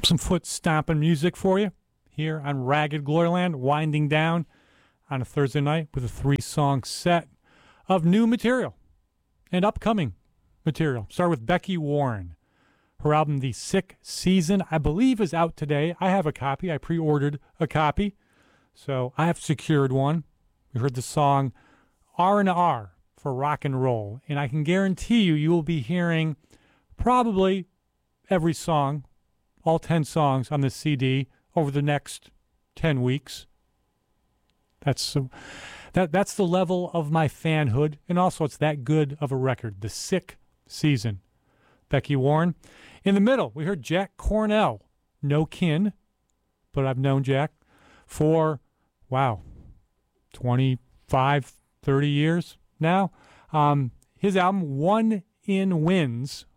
Some foot-stomping music for you here on Ragged Gloryland, winding down on a Thursday night with a 3-song set of new material and upcoming material. Start with Becky Warren. Her album, The Sick Season, I believe is out today. I have a copy. I pre-ordered a copy, so I have secured one. We heard the song R&R for rock and roll, and I can guarantee you will be hearing probably every song, all 10 songs on this CD over the next 10 weeks. That's the level of my fanhood, and also it's that good of a record, The Sick Season. Becky Warren. In the middle, we heard Jack Cornell, no kin, but I've known Jack for, 25, 30 years now. His album, One in Winds,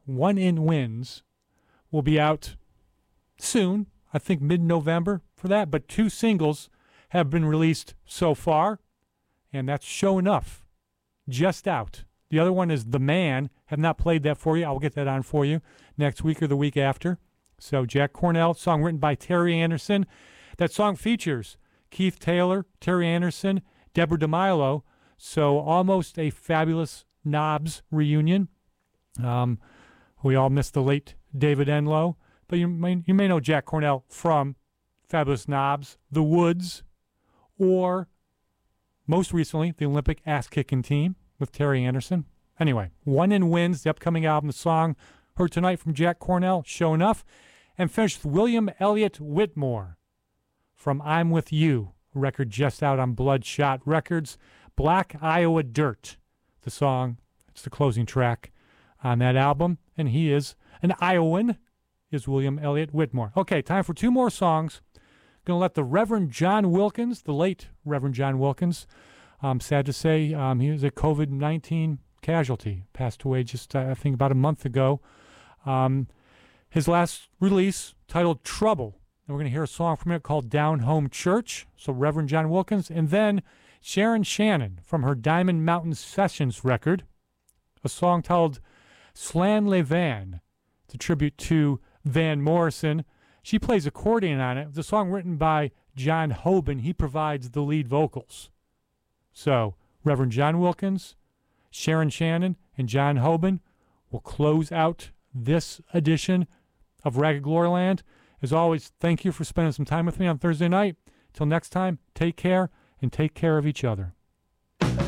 will be out soon, I think mid-November for that, but 2 singles have been released so far, and that's Show Enough, just out. The other one is The Man. Have not played that for you. I'll get that on for you next week or the week after. So Jack Cornell, song written by Terry Anderson. That song features Keith Taylor, Terry Anderson, Deborah DeMilo, so almost a Fabulous Knobs reunion. We all missed the late David Enlow, but you may know Jack Cornell from Fabulous Knobs, The Woods, or most recently, the Olympic Ass-Kicking Team with Terry Anderson. Anyway, One in Winds, the upcoming album, the song heard tonight from Jack Cornell, Show Enough, and finished with William Elliott Whitmore from I'm With You, a record just out on Bloodshot Records, Black Iowa Dirt, the song. It's the closing track on that album, and he is an Iowan, is William Elliott Whitmore. Okay, time for 2 more songs. Going to let the Reverend John Wilkins, the late Reverend John Wilkins, sad to say, he was a COVID-19 casualty, passed away just, I think, about a month ago. His last release, titled Trouble, and we're going to hear a song from it called Down Home Church, so Reverend John Wilkins, and then Sharon Shannon from her Diamond Mountain Sessions record, a song titled Slan Le Van. It's a tribute to Van Morrison. She plays accordion on it. It's a song written by John Hoban. He provides the lead vocals. So, Reverend John Wilkins, Sharon Shannon, and John Hoban will close out this edition of Ragged Gloryland. As always, thank you for spending some time with me on Thursday night. Till next time, take care and take care of each other.